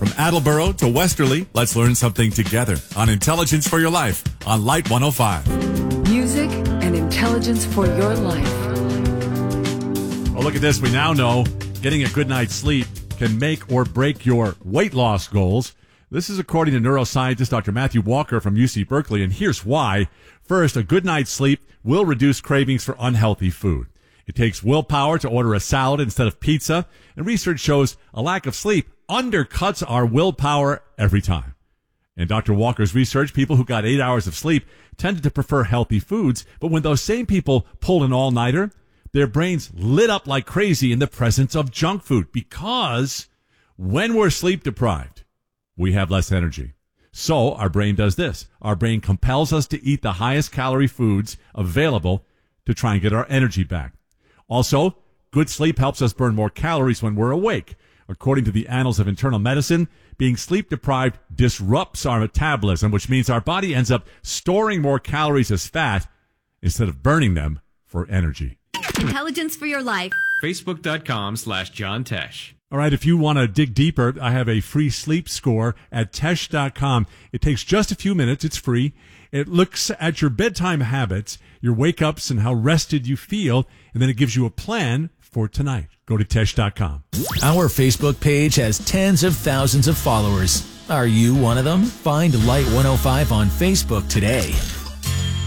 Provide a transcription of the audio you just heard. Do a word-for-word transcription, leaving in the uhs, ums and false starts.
From Attleboro to Westerly, let's learn something together on Intelligence for Your Life on Light one oh five. Music and intelligence for your life. Well, look at this. We now know getting a good night's sleep can make or break your weight loss goals. This is according to neuroscientist Doctor Matthew Walker from U C Berkeley, and here's why. First, a good night's sleep will reduce cravings for unhealthy food. It takes willpower to order a salad instead of pizza, and research shows a lack of sleep undercuts our willpower every time. In Doctor Walker's research, people who got eight hours of sleep tended to prefer healthy foods, but when those same people pulled an all-nighter, their brains lit up like crazy in the presence of junk food, because when we're sleep deprived, we have less energy. So our brain does this. Our brain compels us to eat the highest calorie foods available to try and get our energy back. Also, good sleep helps us burn more calories when we're awake. According to the Annals of Internal Medicine, being sleep deprived disrupts our metabolism, which means our body ends up storing more calories as fat instead of burning them for energy. Intelligence for Your Life. Facebook.com slash John Tesh. All right, if you want to dig deeper, I have a free sleep score at Tesh dot com. It takes just a few minutes. It's free. It looks at your bedtime habits, your wake-ups, and how rested you feel, and then it gives you a plan for tonight. Go to Tesh dot com. Our Facebook page has tens of thousands of followers. Are you one of them? Find Light one oh five on Facebook today.